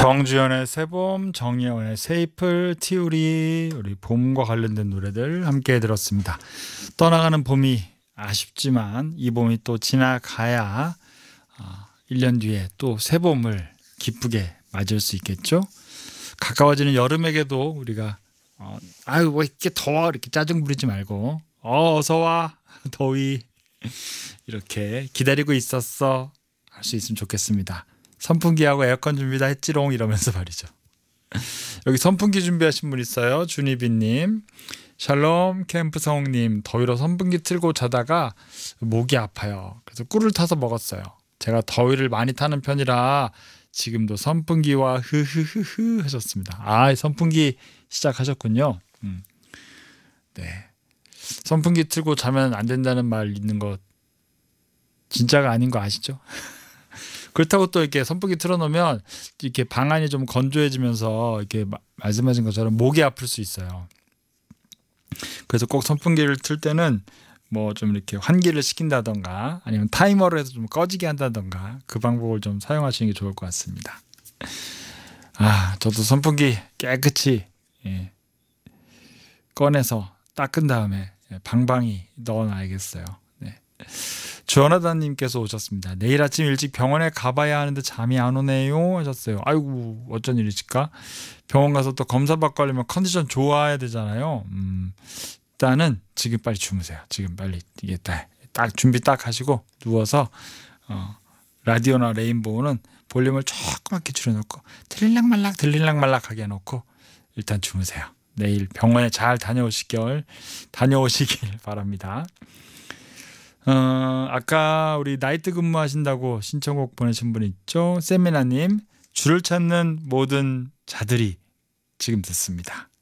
정주현의 새봄, 정예원의 새잎을, 티우리, 우리 봄과 관련된 노래들 함께 들었습니다. 떠나가는 봄이 아쉽지만 이 봄이 또 지나가야 1년 뒤에 또 새봄을 기쁘게 맞을 수 있겠죠. 가까워지는 여름에게도 우리가 아유 뭐 이렇게 더워 이렇게 짜증 부리지 말고 어서 와 더위 이렇게 기다리고 있었어 할 수 있으면 좋겠습니다. 선풍기하고 에어컨 준비 다 했지롱 이러면서 말이죠. 여기 선풍기 준비하신 분 있어요. 준희빈님, 샬롬 캠프성님, 더위로 선풍기 틀고 자다가 목이 아파요. 그래서 꿀을 타서 먹었어요. 제가 더위를 많이 타는 편이라 지금도 선풍기와 흐흐흐흐 하셨습니다. 선풍기 시작하셨군요. 네, 선풍기 틀고 자면 안 된다는 말 있는 거 진짜가 아닌 거 아시죠? 그렇다고 또 이렇게 선풍기 틀어놓으면 이렇게 방 안이 좀 건조해지면서 이렇게 말씀하신 것처럼 목이 아플 수 있어요. 그래서 꼭 선풍기를 틀 때는 뭐 좀 이렇게 환기를 시킨다던가 아니면 타이머로 해서 좀 꺼지게 한다던가 그 방법을 좀 사용하시는 게 좋을 것 같습니다. 저도 선풍기 깨끗이 꺼내서 닦은 다음에 방방이 넣어놔야겠어요. 네. 조나단님께서 오셨습니다. 내일 아침 일찍 병원에 가봐야 하는데 잠이 안 오네요 하셨어요. 아이고 어쩐 일이실까? 병원 가서 또 검사 받고 하려면 컨디션 좋아야 되잖아요. 일단은 지금 빨리 주무세요. 지금 빨리 이게 딱 준비 딱 하시고 누워서 라디오나 레인보우는 볼륨을 조그맣게 줄여놓고 들릴락말락하게 해놓고 일단 주무세요. 내일 병원에 잘 다녀오시길 바랍니다. 아까 우리 나이트 근무하신다고 신청곡 보내신 분 있죠? 세미나님, 줄을 찾는 모든 자들이 지금 듣습니다.